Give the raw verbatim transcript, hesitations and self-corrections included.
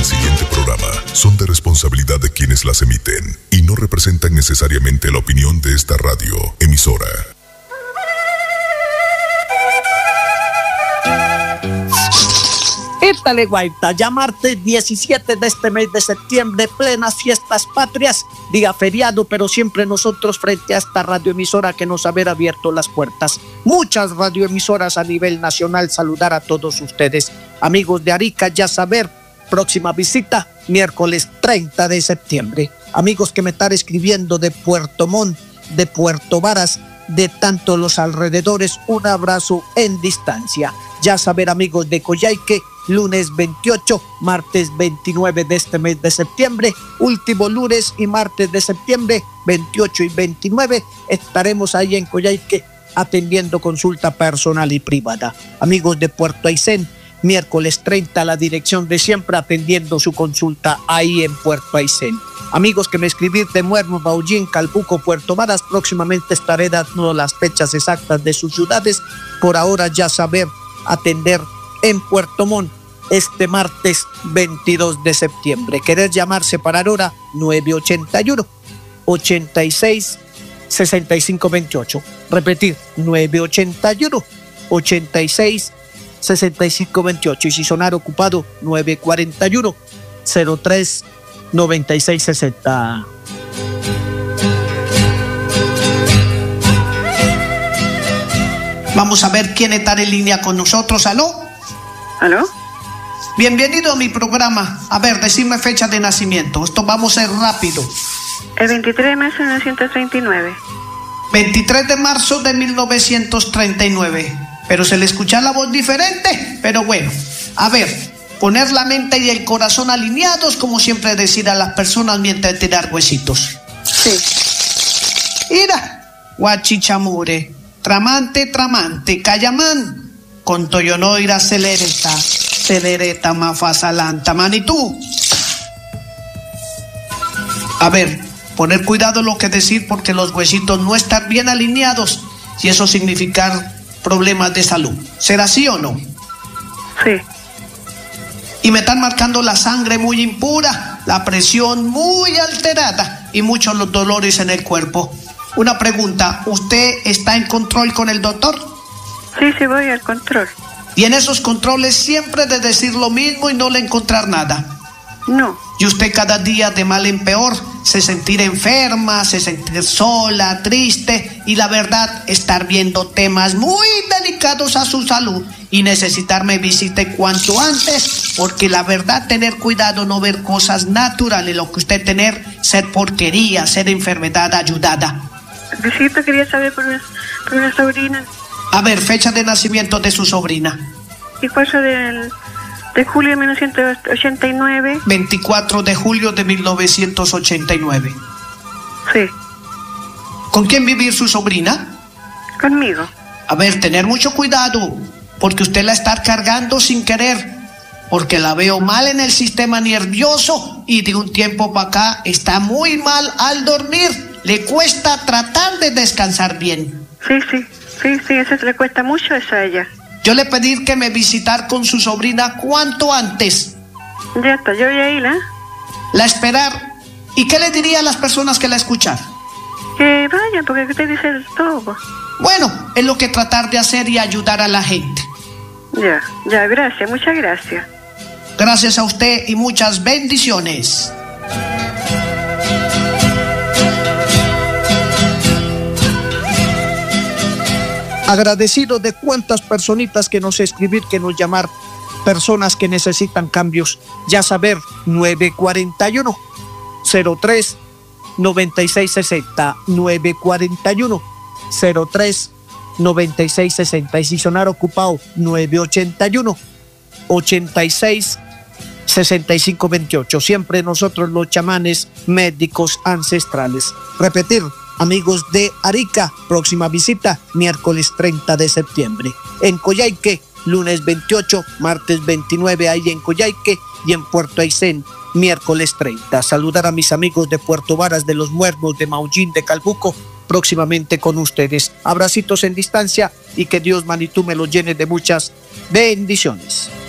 del siguiente programa son de responsabilidad de quienes las emiten y no representan necesariamente la opinión de esta radio emisora. Ítale, guaita, ya martes diecisiete de este mes de septiembre, plenas fiestas patrias, día feriado, pero siempre nosotros frente a esta radioemisora que nos haber abierto las puertas. Muchas radioemisoras a nivel nacional, saludar a todos ustedes. Amigos de Arica, ya saber, próxima visita, miércoles treinta de septiembre. Amigos que me están escribiendo de Puerto Montt, de Puerto Varas, de tanto los alrededores, un abrazo en distancia. Ya saber, amigos de Coyhaique, lunes veintiocho, martes veintinueve de este mes de septiembre, último lunes y martes de septiembre, veintiocho y veintinueve, estaremos ahí en Coyhaique atendiendo consulta personal y privada. Amigos de Puerto Aysén, miércoles treinta, la dirección de siempre atendiendo su consulta ahí en Puerto Aysén. Amigos que me escribir de Muermo, Maullín, Calbuco, Puerto Varas, próximamente estaré dando las fechas exactas de sus ciudades. Por ahora ya saber, atender en Puerto Montt este martes veintidós de septiembre. Querer llamarse para ahora nueve ochenta y uno, ochenta y seis, sesenta y cinco veintiocho. Repetir, nueve ochenta y uno, ochenta y seis, sesenta y cinco veintiocho. Y si sonar ocupado, nueve cuarenta y uno, cero tres, noventa y seis sesenta. Vamos a ver quién está en línea con nosotros. ¿Aló? ¿Aló? Bienvenido a mi programa. A ver, decime fecha de nacimiento. Esto vamos a ser rápido. El veintitrés de marzo de mil novecientos treinta y nueve. veintitrés de marzo de mil novecientos treinta y nueve. Pero se le escucha la voz diferente. Pero bueno, a ver, poner la mente y el corazón alineados, como siempre decir a las personas mientras tirar huesitos. Sí. Mira, guachichamure, tramante, tramante, cayamán, con toyonoira celereta, celereta mafasalanta, manitú. A ver, poner cuidado lo que decir porque los huesitos no están bien alineados y eso significar problemas de salud. ¿Será así o no? Sí. Y me están marcando la sangre muy impura, la presión muy alterada y muchos los dolores en el cuerpo. Una pregunta, ¿usted está en control con el doctor? Sí, sí, voy al control. Y en esos controles siempre de decir lo mismo y no le encontrar nada. No. Y usted cada día de mal en peor, se sentir enferma, se sentir sola, triste y la verdad estar viendo temas muy delicados a su salud y necesitarme visite cuanto antes porque la verdad tener cuidado no ver cosas naturales, lo que usted tener ser porquería, ser enfermedad ayudada. Visito, quería saber por una, por una sobrina. A ver, fecha de nacimiento de su sobrina. ¿Y cuatro del, de julio de mil novecientos ochenta y nueve? veinticuatro de julio de mil novecientos ochenta y nueve. Sí. ¿Con quién vivir su sobrina? Conmigo. A ver, tener mucho cuidado, porque usted la está cargando sin querer, porque la veo mal en el sistema nervioso y de un tiempo para acá está muy mal al dormir. Le cuesta tratar de descansar bien. Sí, sí, sí, sí, eso le cuesta mucho eso a ella. Yo le pedí que me visitar con su sobrina cuanto antes. Ya está, yo voy a ir, ¿eh? La esperar. ¿Y qué le diría a las personas que la escuchan? Que vayan, porque usted dice todo. Bueno, es lo que tratar de hacer y ayudar a la gente. Ya, ya, gracias, muchas gracias. Gracias a usted y muchas bendiciones. Agradecido de cuántas personitas que nos escribir, que nos llamar, personas que necesitan cambios. Ya saber, nueve cuarenta y uno, cero tres, noventa y seis sesenta, nueve cuarenta y uno, cero tres, noventa y seis sesenta. Y si sonar ocupado, nueve ochenta y uno, ochenta y seis, sesenta y cinco veintiocho. Siempre nosotros los chamanes médicos ancestrales. Repetir, amigos de Arica, próxima visita miércoles treinta de septiembre. En Coyhaique, lunes veintiocho, martes veintinueve ahí en Coyhaique y en Puerto Aysén, miércoles treinta. Saludar a mis amigos de Puerto Varas, de Los Muermos, de Maullín, de Calbuco, próximamente con ustedes. Abracitos en distancia y que Dios, Manitú, me los llene de muchas bendiciones.